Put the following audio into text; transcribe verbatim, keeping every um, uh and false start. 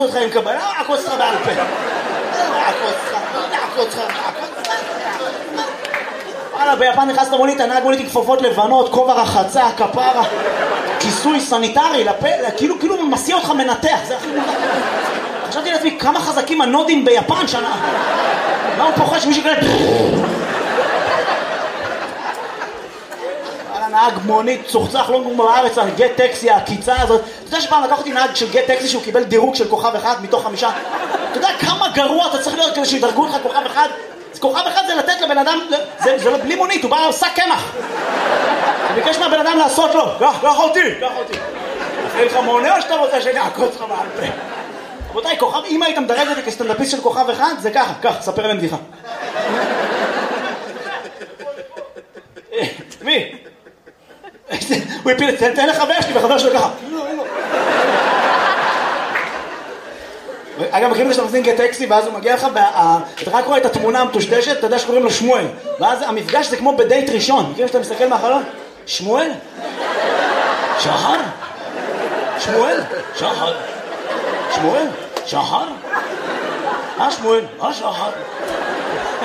אותך עם קבל, לא עקוץ אותך בעל פה. לא עקוץ אותך, לא עקוץ אותך, לא עקוץ אותך. וואלה, ביפן נכנס למונית, הנהג מונית עם כפפות לבנות, כובע רחצה, כפרה, כיסוי סניטרי, לפה, כאילו, כאילו מסיע אותך מנתח, זה הכי מונח. חשבתי לעצמי, כמה חזקים הנודים ביפן שנה. מה הוא פוחד שמישהו כאלה... נהג מונית צוחצח לא מגום בארץ על גט טקסי, העקיצה הזאת. אתה יודע שפעם לקח אותי נהג של גט טקסי שהוא קיבל דירוג של כוכב אחד מתוך חמישה? אתה יודע כמה גרוע אתה צריך להיות כדי שידרגו לך כוכב אחד? כוכב אחד זה לתת לבן אדם, זה, זה לא בלי מונית, הוא בא לעושה קמח. הוא ביקש מהבן אדם לעשות לו, קח, קח אותי, קח אותי. אחרי לך מונה או שאתה רוצה שאני אעקוץ לך בעל פה? רבותיי, כוכב, אם היית מדרג אותי כסטנדאפיסט של כוכב אחד, זה ככה, קח, ספר להם בדיחה. מי? הוא הפיל, תן לחבר שלי וחבר שלו ככה. אגב, מכירים שאתה מזמין גט טקסי ואז הוא מגיע לך, אתה רק רואה את התמונה המטושטשת, אתה יודע שקוראים לו שמואל, ואז המפגש זה כמו בדייט ראשון. מכירים שאתה מסתכל מהחלון? שמואל? שחר? שמואל? שחר? שמואל? שחר? אה שמואל? אה שחר?